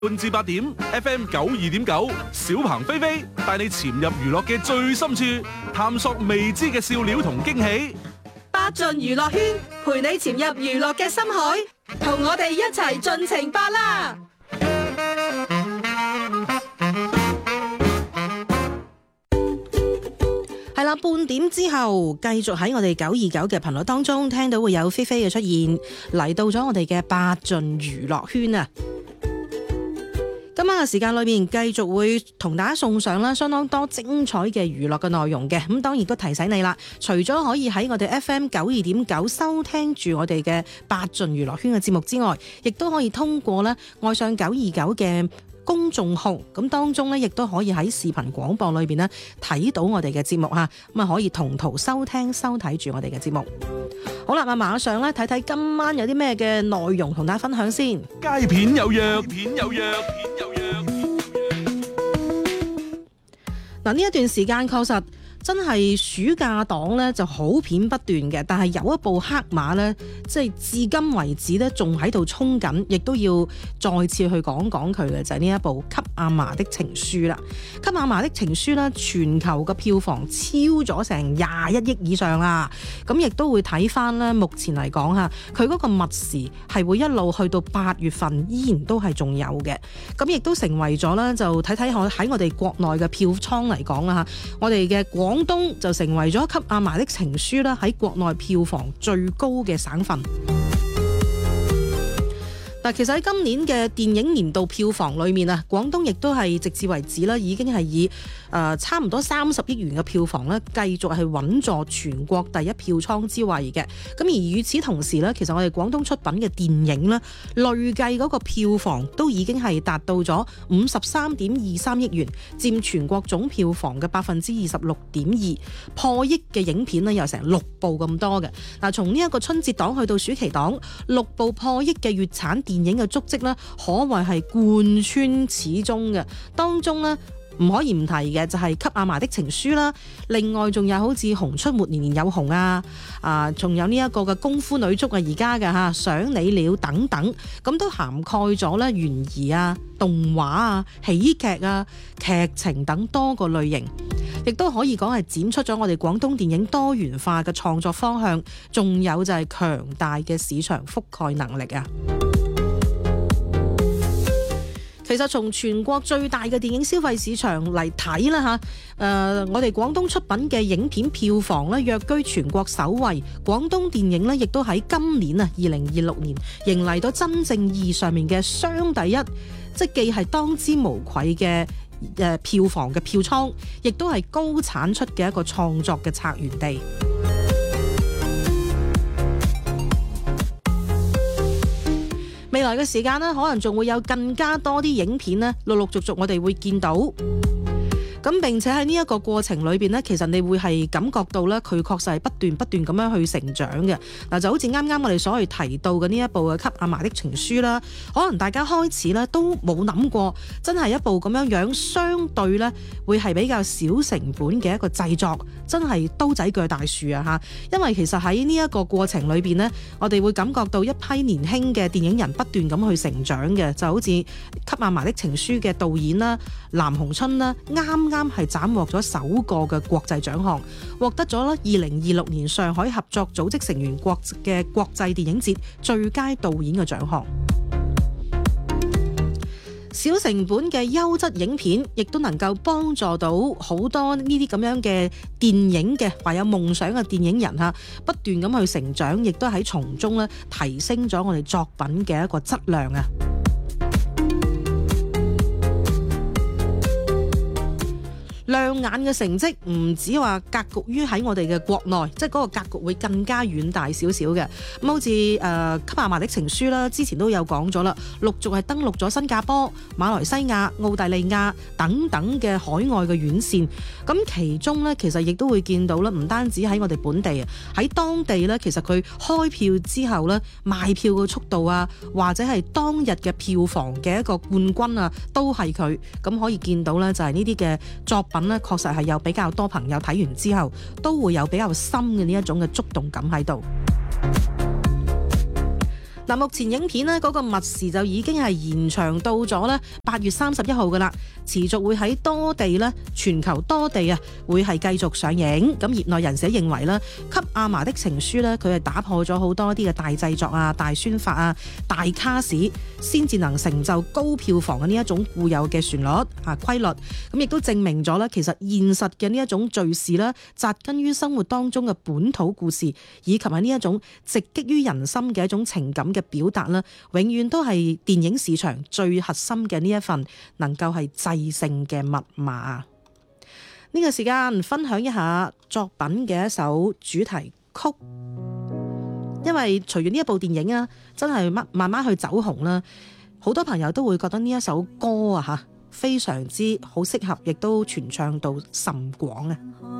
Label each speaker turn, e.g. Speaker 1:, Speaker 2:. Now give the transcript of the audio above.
Speaker 1: 半至8點 FM 92.9，小鵬飛飛帶你潛入娛樂嘅最深處，探索未知嘅笑料同驚喜。
Speaker 2: 八進娛樂圈，陪你潛入娛樂嘅深海，同我哋一齊盡情八啦！
Speaker 3: 係啦，半點之後繼續喺我哋929嘅頻率當中聽到會有飛飛嘅出現，嚟到咗我哋嘅八進娛樂圈啊！今晚嘅時間裏面繼續會同大家送上啦相當多精彩嘅娛樂嘅內容嘅，咁當然都提醒你啦，除咗可以喺我哋 FM 92.9收聽住我哋嘅八進娛樂圈嘅節目之外，亦都可以通過咧愛上929嘅公眾號，咁當中咧亦都可以喺視頻廣播裏邊咧睇到我哋嘅節目吓，咁啊可以同途收聽收睇住我哋嘅節目。好啦，馬上咧睇睇今晚有啲咩嘅內容同大家分享先。
Speaker 1: 佳片有約，
Speaker 3: 嗱，呢一段時間確實真係暑假檔咧就好片不斷嘅，但係有一部黑馬咧，即係至今為止咧仲喺度衝緊，亦都要再次去講講佢嘅就係呢一部《給阿嫲的情書》啦。《給阿嫲的情書》咧，全球嘅票房超咗成21億以上啦。咁亦都會睇翻咧，目前嚟講嚇，佢嗰個密時係會一路去到8月份，依然都係仲有嘅。咁亦都成為咗咧，就睇睇喺我哋國內嘅票倉嚟講啦嚇，我哋嘅廣東就成為咗《給阿嫲的情書》啦，喺國內票房最高嘅省份。嗱，其實喺今年嘅電影年度票房裏面啊，廣東亦都係直至為止啦，已經係以差唔多30億元嘅票房咧，繼續係穩坐全國第一票倉之位嘅。咁而與此同時咧，其實我哋廣東出品嘅電影咧，累計嗰個票房都已經係達到咗53.23億元，佔全國總票房嘅26.2%，破億嘅影片咧有成6部咁多嘅。嗱，從呢一個春節檔去到暑期檔，6部破億嘅粵產電影嘅足跡咧，可謂係貫穿始終嘅。當中咧唔可以唔提嘅就係《給阿嫲的情書》啦，另外仲有好似《熊出沒年年有熊》啊，仲有呢一個嘅功夫女足啊，而家嘅嚇想你了等等，咁都涵蓋咗咧懸疑啊、動畫啊、喜劇啊、劇情等多個類型，亦都可以講係展出咗我哋廣東電影多元化嘅創作方向，仲有就係強大嘅市場覆蓋能力啊！其實從全國最大嘅電影消費市場嚟睇啦嚇，我哋廣東出品嘅影片票房咧，躍居全國首位。廣東電影咧，亦都喺今年啊2026年迎嚟到真正意義上面嘅雙第一，即既係當之無愧嘅票房嘅票倉，亦都係高產出嘅一個創作嘅策源地。未來嘅時間呢，可能仲會有更加多啲影片呢，陸陸續續我哋會見到。咁並且喺呢一個過程裏邊呢，其實你會係感覺到咧，佢確實係不斷咁樣去成長嘅。嗱，就好似啱啱我哋所去提到嘅呢一部嘅《給阿嫲的情書》啦，可能大家開始咧都冇諗過，真係一部咁樣相對咧會係比較少成本嘅一個製作，真係刀仔鋸大樹啊嚇！因為其實喺呢一個過程裏邊呢，我哋會感覺到一批年輕嘅電影人不斷咁去成長嘅，就好似《給阿嫲的情書》嘅導演啦，藍鴻春啦，啱係斬獲咗首個嘅國際獎項，獲得咗2026年上海合作組織成員國嘅國際電影節最佳導演嘅獎項。小成本嘅優質影片，亦都能夠幫助到好多呢啲咁樣嘅電影嘅懷有夢想嘅電影人嚇，不斷咁去成長，亦都喺從中咧提升咗我哋作品嘅一個質量啊！亮眼嘅成績唔止話格局於喺我哋嘅國內，即係嗰個格局會更加遠大少少嘅。咁好似《給阿嫲的情書》啦，之前都有講咗啦，陸續係登陸咗新加坡、馬來西亞、澳大利亞等等嘅海外嘅院線。咁其中呢，其實亦都會見到啦，唔單止喺我哋本地啊，喺當地呢，其實佢開票之後呢，賣票嘅速度啊，或者係當日嘅票房嘅一個冠軍啊，都係佢。咁可以見到呢，就係呢啲嘅作品呢，確實係有比較多朋友睇完之後都會有比較深嘅呢一種嘅觸動感喺度。 嗱，目前影片呢嗰個密時就已經係延長到咗咧8月31號噶啦，持續會喺多地咧，全球多地啊，會係繼續上映。咁業內人士認為咧，《給阿嫲的情書》咧，佢係打破咗好多啲嘅大製作啊、大宣發啊、大卡士，先至能成就高票房嘅呢一種固有嘅旋律啊規律。咁亦都證明咗咧，其實現實嘅呢一種敘事咧，紮根於生活當中嘅本土故事，以及係呢一種直擊於人心嘅一種情感嘅表達啦，永遠都係電影市場最核心嘅呢一份能夠係制勝嘅密碼。呢個時間分享一下作品嘅一首主題曲，因為隨住呢一部電影啊，真係慢慢去走紅啦，好多朋友都會覺得呢一首歌啊非常之好適合，亦都傳唱度甚廣啊。